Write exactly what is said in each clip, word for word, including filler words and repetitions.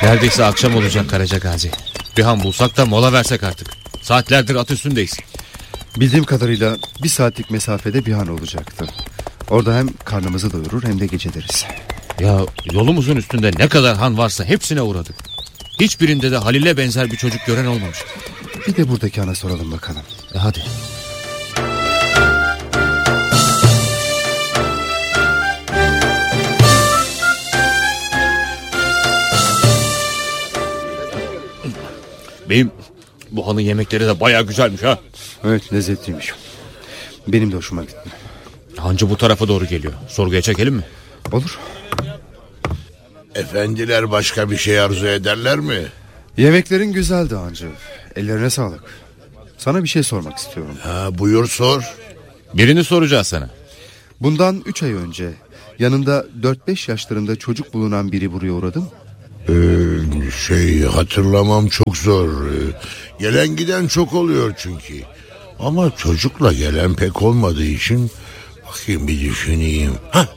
Neredeyse akşam olacak Karacagazi. Bir han bulsak da mola versek artık. Saatlerdir at üstündeyiz. Bildiğim kadarıyla bir saatlik mesafede bir han olacaktı. Orada hem karnımızı doyurur hem de geceleriz. Ya yolumuzun üstünde ne kadar han varsa hepsine uğradık. Hiçbirinde de Halil'e benzer bir çocuk gören olmamış. Bir de buradaki hana soralım bakalım. E hadi. Beyim, bu hanın yemekleri de bayağı güzelmiş ha. Evet, lezzetliymiş. Benim de hoşuma gitti. Hancı bu tarafa doğru geliyor. Sorguya çekelim mi? Olur. Efendiler başka bir şey arzu ederler mi? Yemeklerin güzeldi hancı. Ellerine sağlık. Sana bir şey sormak istiyorum. Ha, buyur sor. Birini soracağız sana. Bundan üç ay önce yanında dört beş yaşlarında çocuk bulunan biri buraya uğradı mı? Ee, şey hatırlamam çok zor. Ee, gelen giden çok oluyor çünkü. Ama çocukla gelen pek olmadığı için bakayım bir düşüneyim.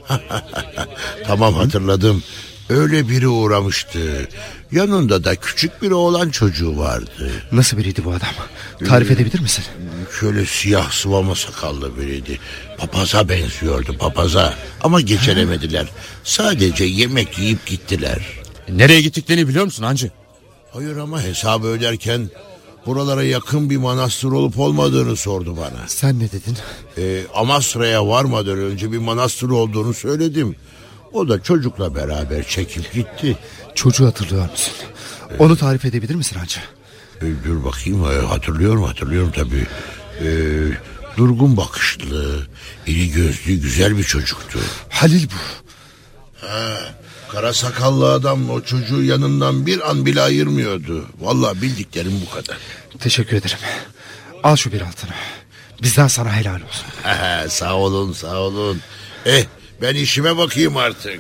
Tamam, hatırladım. Öyle biri uğramıştı. Yanında da küçük bir oğlan çocuğu vardı. Nasıl biriydi bu adam? Tarif ee, edebilir misin? Şöyle siyah sıvama sakallı biriydi. Papaza benziyordu, papaza. Ama geçiremediler. Sadece yemek yiyip gittiler. Nereye gittiklerini biliyor musun hancı? Hayır, ama hesabı öderken buralara yakın bir manastır olup olmadığını sordu bana. Sen ne dedin? Ee, Amasra'ya varmadan önce bir manastır olduğunu söyledim. O da çocukla beraber çekip gitti. Çocuğu hatırlıyor musun? Ee, Onu tarif edebilir misin hancı? E, dur bakayım, e, hatırlıyorum hatırlıyorum tabii. E, durgun bakışlı, iri gözlü, güzel bir çocuktu. Halil bu. Ha, kara sakallı adam o çocuğu yanından bir an bile ayırmıyordu. Vallahi bildiklerim bu kadar. Teşekkür ederim. Al şu bir altını. Bizden sana helal olsun. Ha, sağ olun sağ olun. Eh, ben işime bakayım artık.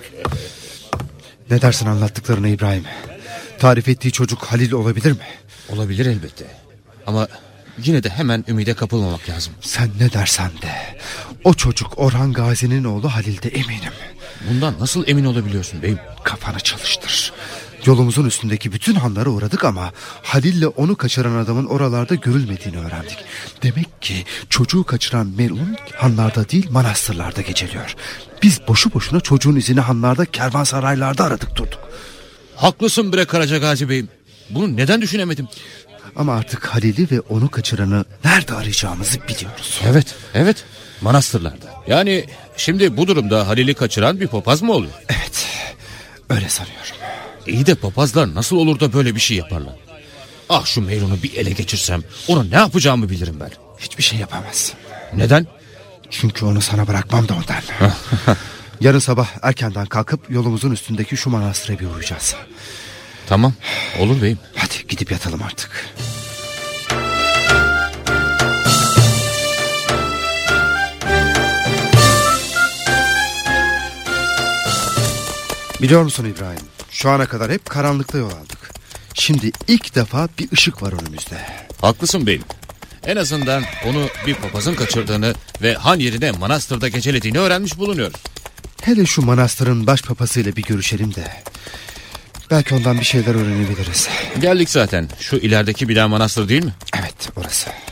Ne dersin anlattıklarına İbrahim? Tarif ettiği çocuk Halil olabilir mi? Olabilir elbette. Ama yine de hemen ümide kapılmamak lazım. Sen ne dersen de o çocuk Orhan Gazi'nin oğlu Halil'de, eminim. Bundan nasıl emin olabiliyorsun beyim? Kafanı çalıştır. Yolumuzun üstündeki bütün hanlara uğradık ama Halil'le onu kaçıran adamın oralarda görülmediğini öğrendik. Demek ki çocuğu kaçıran melun hanlarda değil manastırlarda geceliyor. Biz boşu boşuna çocuğun izini hanlarda, kervansaraylarda aradık durduk. Haklısın bre Karacagazi beyim. Bunu neden düşünemedim? Ama artık Halil'i ve onu kaçıranı nerede arayacağımızı biliyoruz. Evet, evet. Manastırlarda. Yani şimdi bu durumda Halil'i kaçıran bir papaz mı oluyor? Evet, öyle sanıyorum. İyi de papazlar nasıl olur da böyle bir şey yaparlar? Ah, şu Meyrun'u bir ele geçirsem ona ne yapacağımı bilirim ben. Hiçbir şey yapamazsın. Neden? Çünkü onu sana bırakmam da ondan. Yarın sabah erkenden kalkıp yolumuzun üstündeki şu manastıra bir uğrayacağız. Tamam, olur beyim. Hadi gidip yatalım artık. Biliyor musun İbrahim? Şu ana kadar hep karanlıkta yol aldık. Şimdi ilk defa bir ışık var önümüzde. Haklısın beyim. En azından onu bir papazın kaçırdığını ve han yerine manastırda gecelediğini öğrenmiş bulunuyoruz. Hele şu manastırın başpapasıyla bir görüşelim de belki ondan bir şeyler öğrenebiliriz. Geldik zaten. Şu ilerideki bina manastır değil mi? Evet, orası.